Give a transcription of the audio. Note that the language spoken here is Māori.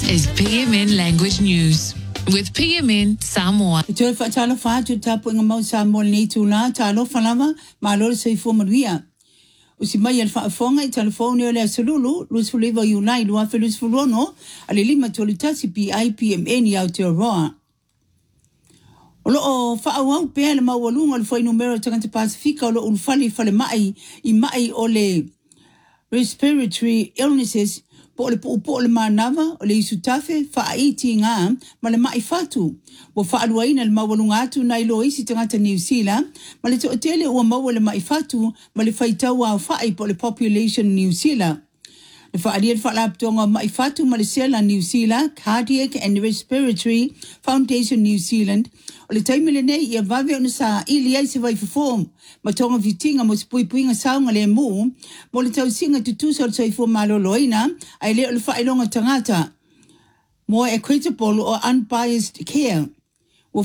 This is PMN Language News with PMN Samoa. Ito fa talo fa tu tapu nga mau Samoa ni tu la talo fa lava malo se fo maria. Usi mai al fa fonga i telefone ole asululu lus fuliva unai lua felus fulono ale lima tolitasi PIPMN ya Aotearoa. Olo o fa au pe le mawalunga le foi numero tangata Pasifika olo ulfali fale mai I mai ole respiratory illnesses po le manava o le isutafe whaaiti ngā ma le mai fatu. Wa whaaluaina le mawalunga atu na ilo isi tangata New Zealand ma le tootele ua maua le mai fatu ma le whaitau au whaai po le population New Zealand. Le whaaria le whaalaptonga mai fatu ma le Sela New Zealand, Cardiac and Respiratory Foundation New Zealand o le taimile nei ia vave ona sa ili ai se vai form ma tonga vitinga mo puipuinga saunga le mo le tausinga tutusa o le taifo maloloina ai le o le whailonga tangata more equitable or unbiased care.